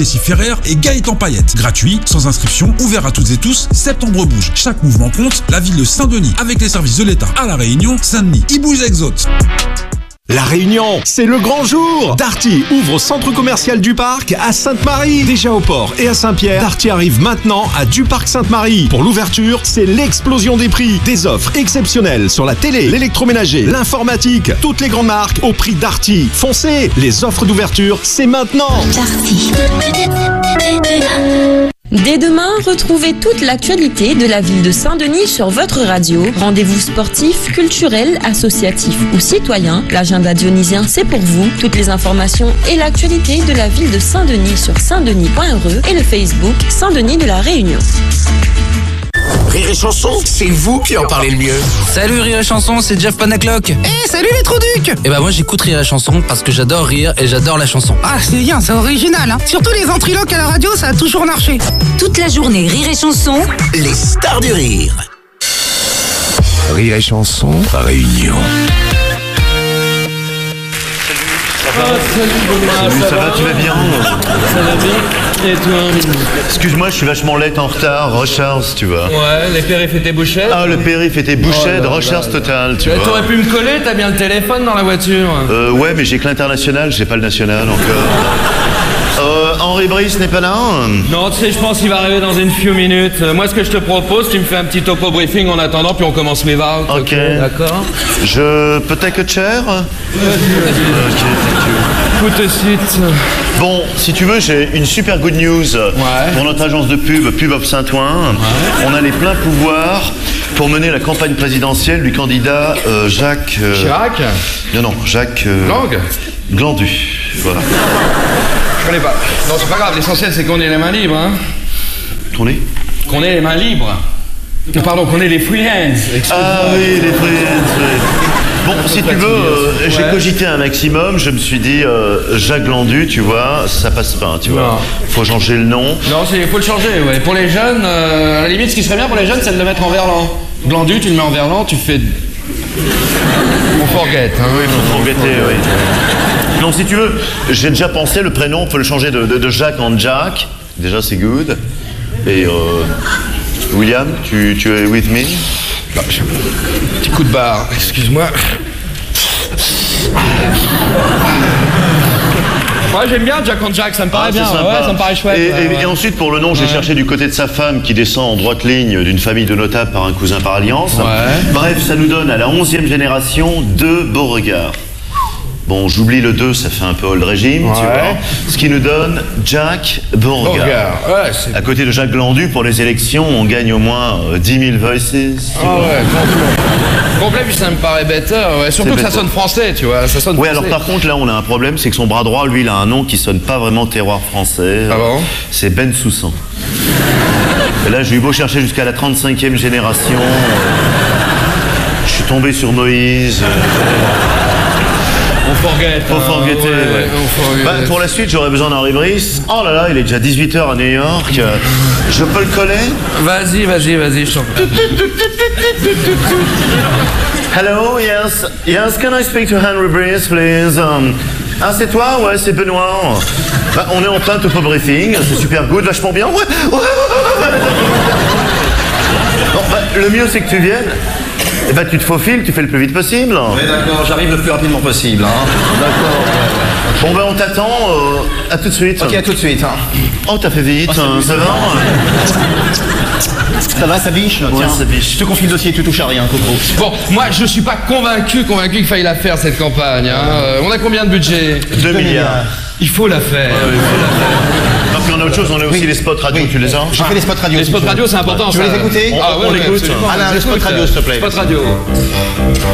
Jessie Ferrer et Gaëtan Payette. Gratuit, sans inscription, ouvert à toutes et tous, Septembre bouge. Chaque mouvement compte, la ville de Saint-Denis, avec les services de l'État à La Réunion, Saint-Denis, Ibouze Exote. La Réunion, c'est le grand jour. Darty ouvre au centre commercial du Parc à Sainte-Marie. Déjà au port et à Saint-Pierre, Darty arrive maintenant à du Parc Sainte-Marie. Pour l'ouverture, c'est l'explosion des prix. Des offres exceptionnelles sur la télé, l'électroménager, l'informatique, toutes les grandes marques au prix Darty. Foncez, les offres d'ouverture, c'est maintenant. Darty. Dès demain, retrouvez toute l'actualité de la ville de Saint-Denis sur votre radio. Rendez-vous sportif, culturel, associatif ou citoyen. L'agenda dionysien, c'est pour vous. Toutes les informations et l'actualité de la ville de Saint-Denis sur saintdenis.heureux et le Facebook Saint-Denis de la Réunion. Rire et Chanson, c'est vous qui en parlez le mieux. Salut Rire et Chanson, c'est Jeff Panaclock. Salut les Trouducs. Et bah moi j'écoute Rire et Chanson parce que j'adore rire et j'adore la chanson. Ah c'est bien, c'est original hein. Surtout les ventriloques à la radio, ça a toujours marché. Toute la journée Rire et Chanson, Les stars du rire. Rire et Chanson, Réunion. Salut, ça va, tu vas bien? Ça va bien. Et toi? Excuse-moi, je suis vachement late en retard, recharge, tu vois. Ouais, les périphes étaient bouchés. Ah, le périph' était bouché, de recharge totale, tu vois. T'aurais pu me coller, t'as bien le téléphone dans la voiture. Ouais, mais j'ai que l'international, j'ai pas le national encore. Henri Brice n'est pas là? Non, tu sais, je pense qu'il va arriver dans une few minutes. Moi, ce que je te propose, tu me fais un petit topo briefing en attendant, puis on commence mes vagues. Ok. D'accord. Je peux take a chair? Vas-y. Ok, tout de suite. Bon, si tu veux, j'ai une super good news pour notre agence de Pub of Saint-Ouen. Ouais. On a les pleins pouvoirs pour mener la campagne présidentielle du candidat Jacques... Chirac? Non, Jacques... Glandu, voilà. Je connais pas. Non, c'est pas grave, l'essentiel c'est qu'on ait les mains libres, hein. Qu'on ait les mains libres. Pardon, qu'on ait les free hands. Ah oui, les free hands, oui. Bon, si tu veux, j'ai cogité un maximum, je me suis dit, Jacques Glandu, tu vois, ça passe pas, tu vois. Faut changer le nom. Non, faut le changer, ouais. Pour les jeunes, à la limite, ce qui serait bien pour les jeunes, c'est de le mettre en verlan. Glandu, tu le mets en verlan, tu fais... On forget, hein. Oui, faut forgetter, oui. Non, si tu veux, j'ai déjà pensé, le prénom, on peut le changer de Jacques en Jack. Déjà, c'est good. Et William, tu es with me? Non, petit coup de barre, excuse-moi. Ouais, j'aime bien Jack and Jack, ça me paraît bien. Ouais, ça me paraît chouette. Et ensuite, pour le nom, j'ai cherché du côté de sa femme qui descend en droite ligne d'une famille de notables par un cousin par alliance. Ouais. Bref, ça nous donne à la 11e génération 2 Beauregard. Bon, j'oublie le 2, ça fait un peu old régime, tu vois. Ce qui nous donne Jack Beauregard. Ouais, à côté de Jacques Glandu, pour les élections, on gagne au moins 10 000 voices. Complet, puis ça me paraît better. Ouais. Surtout que ça sonne français, tu vois. Ça sonne français. Alors par contre, là, on a un problème, c'est que son bras droit, lui, il a un nom qui sonne pas vraiment terroir français. Ah bon? C'est Ben Soussan. Et là, j'ai eu beau chercher jusqu'à la 35e génération. Je suis tombé sur Moïse. On forget. Faut forgetter, ouais. Pour la suite, j'aurais besoin d'Henri Brice. Oh là là, il est déjà 18h à New York. Je peux le coller? Vas-y, je t'en prie. Hello, yes, can I speak to Henry Brice, please? Ah, c'est toi? Ouais, c'est Benoît. On est en plein topo briefing, c'est super good, vachement bien. Ouais. Bon, le mieux, c'est que tu viennes. Eh ben, tu te faufiles, tu fais le plus vite possible. Oui, d'accord, j'arrive le plus rapidement possible. Hein. D'accord. Bon, ben, on t'attend. À tout de suite. Ok, à tout de suite. Hein. Oh, t'as fait vite, ça va? Ça va, ça biche? Tiens, ça biche. Je te confie le dossier, tu touches à rien, Coco. Bon, moi, je suis pas convaincu qu'il faille la faire, cette campagne. Hein. On a combien de budget? 2 milliards. Il faut la faire. Il faut la faire. Non, puis on a autre chose, on a aussi les spots radio, tu les as? J'ai fait les spots radio. Les spots radio, c'est important, tu veux les écouter? On l'écoute. Alain, les spots radio, s'il te plaît. Spots radio.